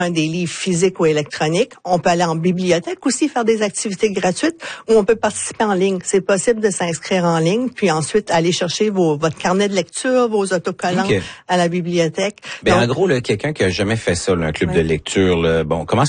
des livres physiques ou électroniques. On peut aller en bibliothèque aussi, faire des activités gratuites ou on peut participer en ligne. C'est possible de s'inscrire en ligne, puis ensuite aller chercher votre carnet de lecture, vos autocollants à la bibliothèque. Ben, en gros, là, quelqu'un qui a jamais fait ça, là, un club de lecture, là, bon, comment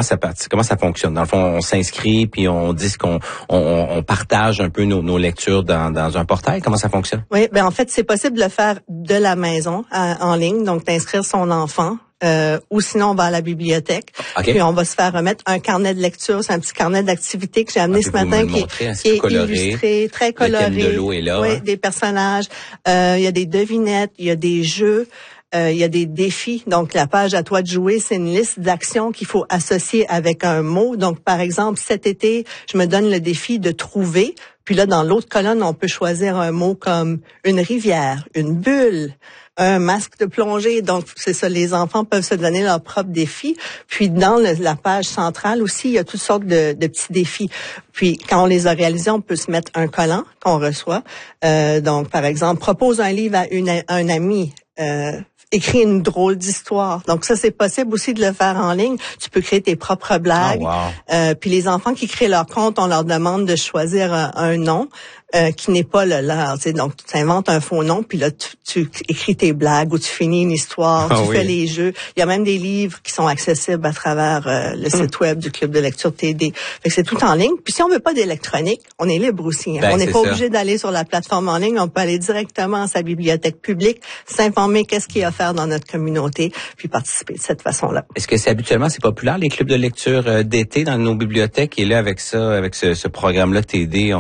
ça fonctionne? Dans le fond, on s'inscrit, puis on dit on partage un peu nos lectures dans un portail. Comment ça fonctionne? Oui, ben en fait, c'est possible de le faire de la maison en ligne, donc d'inscrire son enfant. Ou sinon on va à la bibliothèque, puis on va se faire remettre un carnet de lecture, c'est un petit carnet d'activités que j'ai amené ce matin qui est illustré, très coloré. Le thème de l'eau est là. Oui, des personnages, il y a des devinettes, il y a des jeux. Il y a des défis. Donc, la page à toi de jouer, c'est une liste d'actions qu'il faut associer avec un mot. Donc, par exemple, cet été, je me donne le défi de trouver. Puis là, dans l'autre colonne, on peut choisir un mot comme une rivière, une bulle, un masque de plongée. Donc, c'est ça, les enfants peuvent se donner leurs propres défis. Puis, dans la page centrale aussi, il y a toutes sortes de petits défis. Puis, quand on les a réalisés, on peut se mettre un collant qu'on reçoit. Donc, par exemple, propose un livre à un ami. Écris une drôle d'histoire. Donc ça, c'est possible aussi de le faire en ligne. Tu peux créer tes propres blagues. Puis les enfants qui créent leur compte, on leur demande de choisir un nom qui n'est pas le leur. Tu sais, donc tu inventes un faux nom, puis là tu écris tes blagues ou tu finis une histoire, tu fais les jeux. Il y a même des livres qui sont accessibles à travers le site web du Club de lecture TD. Fait que c'est tout en ligne. Puis si on veut pas d'électronique, on est libre aussi. On n'est pas obligé d'aller sur la plateforme en ligne. On peut aller directement à sa bibliothèque publique, s'informer qu'est-ce qu'il y a à faire dans notre communauté, puis participer de cette façon-là. Est-ce que habituellement c'est populaire les clubs de lecture d'été dans nos bibliothèques? Et là, avec ce programme-là TD,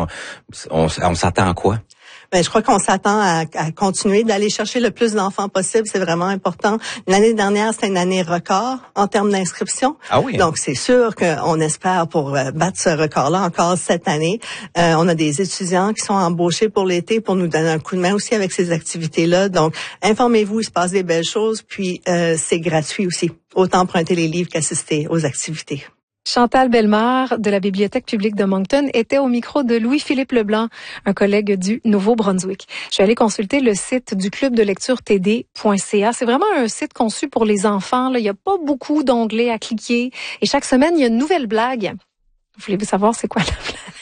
on s'attend à quoi? Ben, je crois qu'on s'attend à continuer d'aller chercher le plus d'enfants possible. C'est vraiment important. L'année dernière, c'était une année record en termes d'inscription. Ah oui. Donc, c'est sûr qu'on espère pour battre ce record-là encore cette année. On a des étudiants qui sont embauchés pour l'été pour nous donner un coup de main aussi avec ces activités-là. Donc, informez-vous, il se passe des belles choses. Puis, c'est gratuit aussi. Autant emprunter les livres qu'assister aux activités. Chantal Bellemare de la Bibliothèque publique de Moncton était au micro de Louis-Philippe Leblanc, un collègue du Nouveau-Brunswick. Je suis allée consulter le site du club de lecture td.ca. C'est vraiment un site conçu pour les enfants. Là, il n'y a pas beaucoup d'onglets à cliquer. Et chaque semaine, il y a une nouvelle blague. Voulez-vous savoir c'est quoi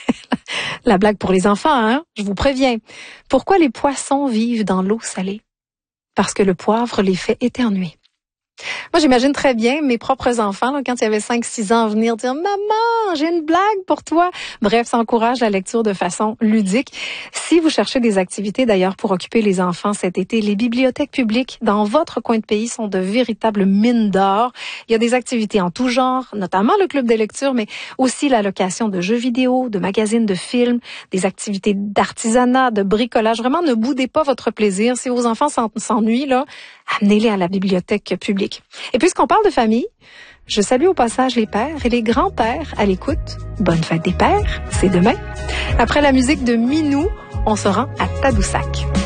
la blague pour les enfants, hein? Je vous préviens. Pourquoi les poissons vivent dans l'eau salée? Parce que le poivre les fait éternuer. Moi, j'imagine très bien mes propres enfants, là, quand il y avait 5-6 ans, venir dire « Maman, j'ai une blague pour toi ». Bref, ça encourage la lecture de façon ludique. Si vous cherchez des activités, d'ailleurs, pour occuper les enfants cet été, les bibliothèques publiques dans votre coin de pays sont de véritables mines d'or. Il y a des activités en tout genre, notamment le club de lecture, mais aussi la location de jeux vidéo, de magazines, de films, des activités d'artisanat, de bricolage. Vraiment, ne boudez pas votre plaisir. Si vos enfants s'ennuient, là, amenez-les à la bibliothèque publique. Et puisqu'on parle de famille, je salue au passage les pères et les grands-pères à l'écoute. Bonne fête des pères, c'est demain. Après la musique de Minou, on se rend à Tadoussac.